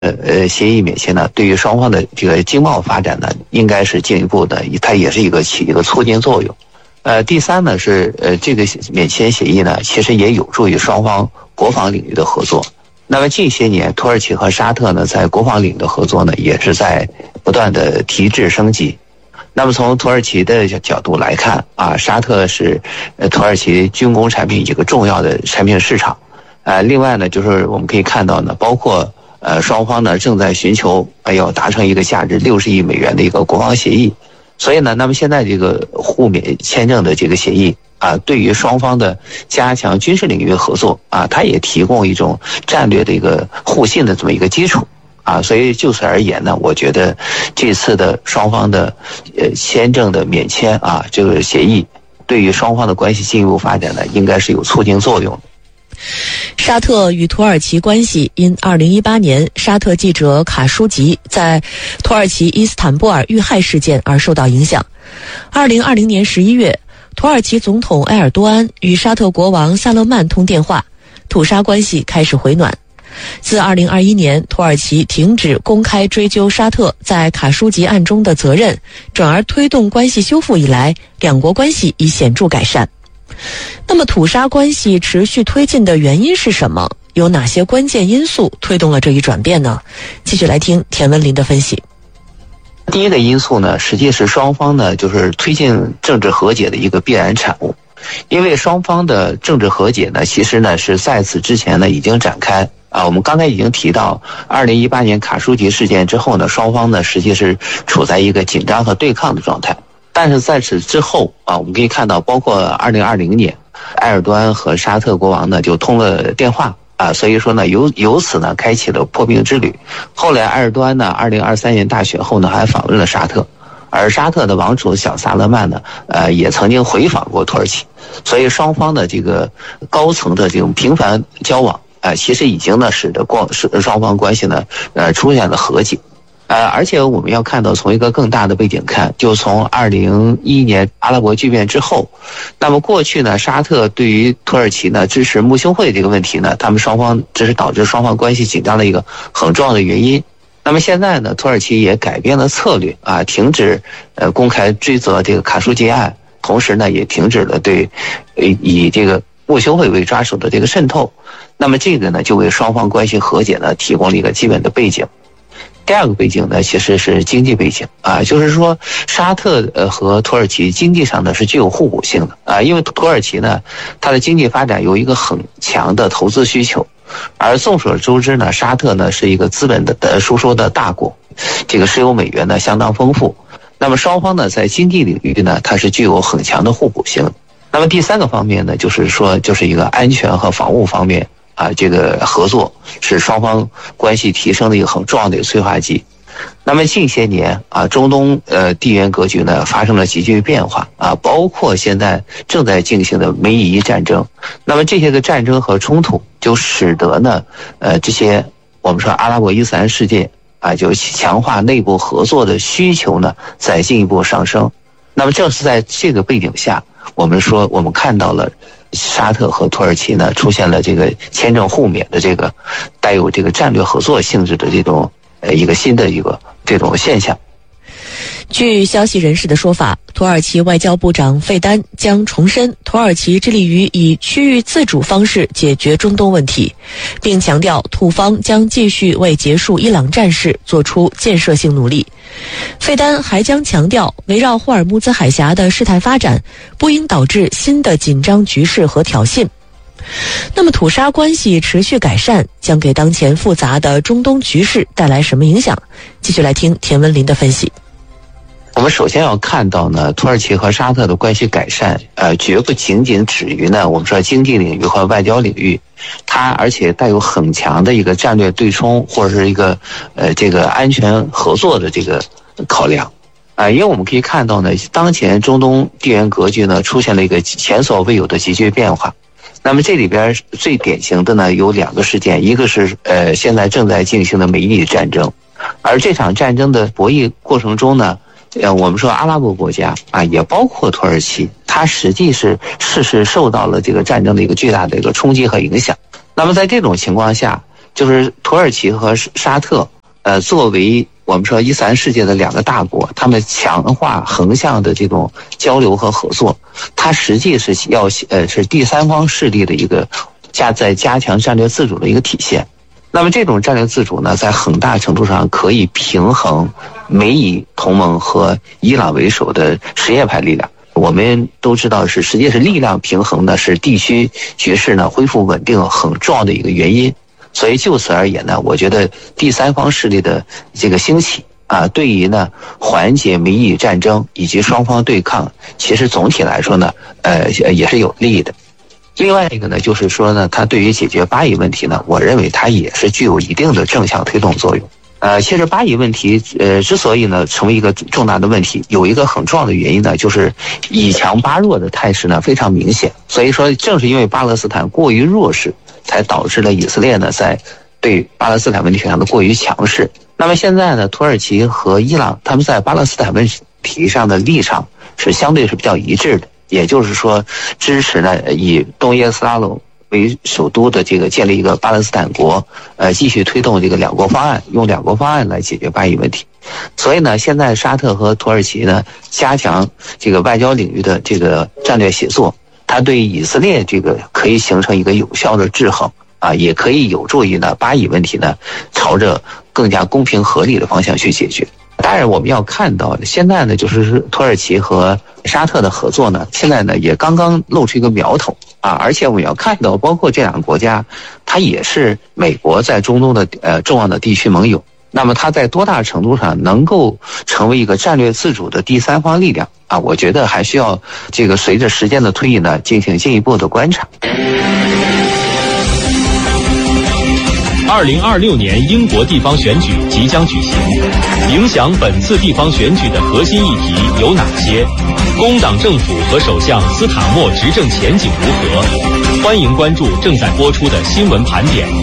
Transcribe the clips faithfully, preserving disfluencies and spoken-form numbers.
呃呃协议免签呢，对于双方的这个经贸发展呢，应该是进一步的，它也是一个起一个促进作用。呃，第三呢是呃这个免签协议呢，其实也有助于双方国防领域的合作。那么近些年，土耳其和沙特呢，在国防领域的合作呢，也是在不断的提质升级。那么从土耳其的角度来看啊，沙特是呃土耳其军工产品一个重要的产品市场。呃，另外呢，就是我们可以看到呢，包括呃双方呢正在寻求呃要达成一个价值六十亿美元的一个国防协议。所以呢，那么现在这个互免签证的这个协议啊，对于双方的加强军事领域合作啊，它也提供一种战略的一个互信的这么一个基础啊。所以就此而言呢，我觉得这次的双方的呃签证的免签啊这个协议，对于双方的关系进一步发展呢，应该是有促进作用的。 沙特与土耳其关系因二零一八年沙特记者卡舒吉在土耳其伊斯坦布尔遇害事件而受到影响。二零二零年十一月，土耳其总统埃尔多安与沙特国王萨勒曼通电话，土沙关系开始回暖。自二零二一年土耳其停止公开追究沙特在卡舒吉案中的责任，转而推动关系修复以来，两国关系已显著改善。那么土沙关系持续推进的原因是什么？有哪些关键因素推动了这一转变呢？继续来听田文林的分析。 第一个因素呢，实际是双方呢就是推进政治和解的一个必然产物。因为双方的政治和解呢，其实呢是在此之前呢已经展开啊。我们刚才已经提到，二零一八年卡舒吉事件之后呢，双方呢实际是处在一个紧张和对抗的状态。但是在此之后啊，我们可以看到，包括二零二零年，埃尔多安和沙特国王呢就通了电话啊，所以说呢，由由此呢开启了破冰之旅。后来埃尔多安呢，二零二三年大选后呢还访问了沙特，而沙特的王储小萨勒曼呢，呃，也曾经回访过土耳其，所以双方的这个高层的这种频繁交往啊、呃，其实已经呢使得光使双方关系呢，呃，出现了和解。呃，而且我们要看到，从一个更大的背景看，就从二零一一年阿拉伯巨变之后，那么过去呢，沙特对于土耳其呢支持穆兄会这个问题呢，他们双方这是导致双方关系紧张的一个很重要的原因。那么现在呢，土耳其也改变了策略啊，停止呃公开追责这个卡舒吉案，同时呢也停止了对呃以这个穆兄会为抓手的这个渗透。那么这个呢，就为双方关系和解呢提供了一个基本的背景。第二个背景呢，其实是经济背景啊，就是说沙特呃和土耳其经济上呢是具有互补性的啊，因为土耳其呢，它的经济发展有一个很强的投资需求，而众所周知呢，沙特呢是一个资本的的输出的大国，这个石油美元呢相当丰富，那么双方呢在经济领域呢，它是具有很强的互补性的。那么第三个方面呢，就是说就是一个安全和防务方面。啊，这个合作是双方关系提升的一个很重要的一个催化剂。那么近些年啊，中东呃地缘格局呢发生了急剧变化啊，包括现在正在进行的美以伊战争。那么这些个战争和冲突就使得呢呃这些我们说阿拉伯伊斯兰世界啊，就强化内部合作的需求呢再进一步上升。那么正是在这个背景下，我们说我们看到了沙特和土耳其呢出现了这个签证互免的这个带有这个战略合作性质的这种呃一个新的一个这种现象。 据消息人士的说法，土耳其外交部长费丹将重申土耳其致力于以区域自主方式解决中东问题，并强调土方将继续为结束伊朗战事做出建设性努力。费丹还将强调，围绕霍尔木兹海峡的事态发展不应导致新的紧张局势和挑衅。那么土沙关系持续改善将给当前复杂的中东局势带来什么影响？继续来听田文林的分析。 我们首先要看到呢，土耳其和沙特的关系改善，呃，绝不仅仅止于呢我们说经济领域和外交领域，它而且带有很强的一个战略对冲或者是一个呃这个安全合作的这个考量啊、呃，因为我们可以看到呢，当前中东地缘格局呢出现了一个前所未有的急剧变化。那么这里边最典型的呢有两个事件，一个是呃现在正在进行的美以战争，而这场战争的博弈过程中呢。呃，我们说阿拉伯国家啊，也包括土耳其，它实际是是是受到了这个战争的一个巨大的一个冲击和影响。那么在这种情况下， 就是土耳其和沙特，呃，作为我们说伊斯兰世界的两个大国，他们强化横向的这种交流和合作，它实际是要呃是第三方势力的一个加在加强战略自主的一个体现。那么这种战略自主呢，在很大程度上可以平衡美以同盟和伊朗为首的什叶派力量。我们都知道是实际是力量平衡呢，是地区局势呢恢复稳定很重要的一个原因。所以就此而言呢，我觉得第三方势力的这个兴起啊，对于呢缓解美以战争以及双方对抗，其实总体来说呢，呃也是有利的。另外一个呢，就是说呢，它对于解决巴以问题呢，我认为它也是具有一定的正向推动作用。呃，其实巴以问题，呃，之所以呢成为一个重大的问题，有一个很重要的原因呢，就是以强巴弱的态势呢非常明显。所以说，正是因为巴勒斯坦过于弱势，才导致了以色列呢在对巴勒斯坦问题上的过于强势。那么现在呢，土耳其和伊朗他们在巴勒斯坦问题上的立场是相对是比较一致的。也就是说，支持呢以东耶路撒冷为首都的这个建立一个巴勒斯坦国，呃，继续推动这个两国方案，用两国方案来解决巴以问题。所以呢，现在沙特和土耳其呢加强这个外交领域的这个战略协作，它对以色列这个可以形成一个有效的制衡啊，也可以有助于呢巴以问题呢朝着更加公平合理的方向去解决。当然我们要看到现在呢，就是土耳其和沙特的合作呢，现在呢也刚刚露出一个苗头啊，而且我们要看到，包括这两个国家，它也是美国在中东的呃重要的地区盟友。那么它在多大程度上能够成为一个战略自主的第三方力量啊？我觉得还需要这个随着时间的推移呢，进行进一步的观察。 二零二六年英国地方选举即将举行，影响本次地方选举的核心议题有哪些？工党政府和首相斯塔默执政前景如何？欢迎关注正在播出的新闻盘点。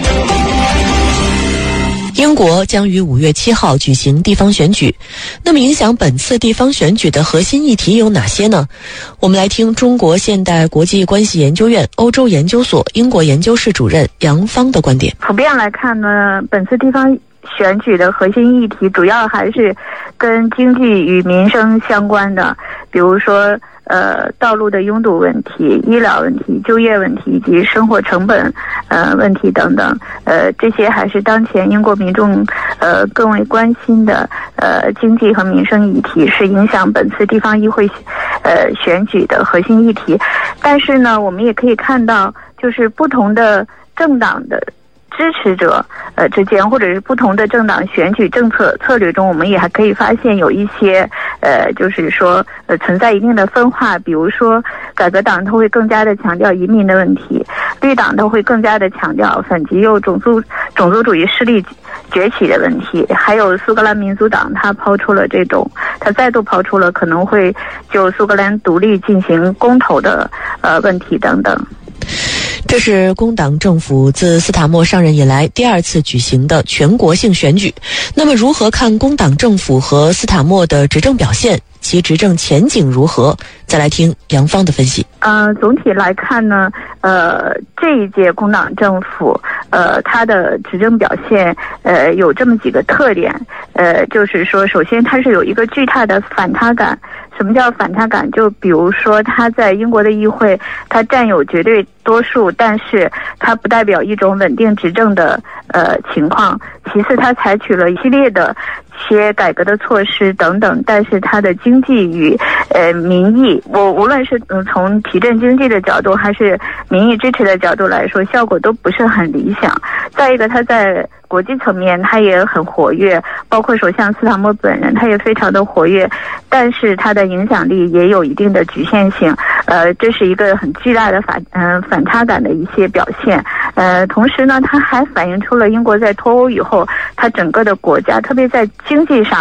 英国将于五月七号举行地方选举，那么影响本次地方选举的核心议题有哪些呢？我们来听中国现代国际关系研究院欧洲研究所英国研究室主任杨芳的观点。 普遍来看呢，本次地方选举的核心议题主要还是跟经济与民生相关的，比如说呃，道路的拥堵问题、医疗问题、就业问题以及生活成本呃问题等等，呃，这些还是当前英国民众呃更为关心的呃经济和民生议题，是影响本次地方议会呃选举的核心议题。但是呢，我们也可以看到，就是不同的政党的支持者呃之间，或者是不同的政党选举政策策略中，我们也还可以发现有一些呃，就是说呃存在一定的分化。比如说，改革党它会更加的强调移民的问题，绿党它会更加的强调反极右种族种族主义势力崛起的问题，还有苏格兰民族党它抛出了这种，它再度抛出了可能会就苏格兰独立进行公投的呃问题等等。 这是工党政府自斯塔默上任以来第二次举行的全国性选举。那么如何看工党政府和斯塔默的执政表现，其执政前景如何？再来听杨芳的分析。 呃，总体来看呢，呃，这一届工党政府，呃，它的执政表现，呃，有这么几个特点，呃，就是说，首先它是有一个巨大的反他感。什么叫反他感？就比如说，他在英国的议会，他占有绝对多数，但是它不代表一种稳定执政的呃情况。其次，他采取了一系列的一些改革的措施等等，但是它的经济与呃民意，我无论是嗯从提振经济的角度，还是民意支持的角度来说，效果都不是很理想。再一个，他在国际层面他也很活跃，包括首相斯塔默本人他也非常的活跃，但是他的影响力也有一定的局限性，呃，这是一个很巨大的反嗯、呃、反差感的一些表现。呃，同时呢，它还反映出了英国在脱欧以后，它整个的国家，特别在经济上，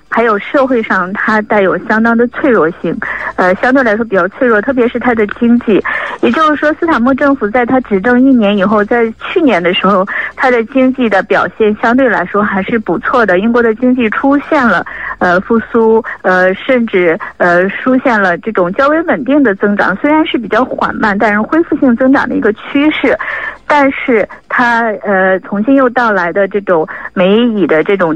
还有社会上它带有相当的脆弱性，呃，相对来说比较脆弱，特别是它的经济。也就是说，斯坦默政府在他执政一年以后，在去年的时候，它的经济的表现相对来说还是不错的。英国的经济出现了呃复苏，呃，甚至呃出现了这种较为稳定的增长，虽然是比较缓慢，但是恢复性增长的一个趋势。但是它呃重新又到来的这种美以的这种